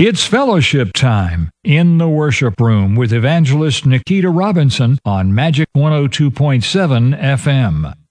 It's fellowship time in the worship room with evangelist Nikita Robinson on Magic 102.7 FM.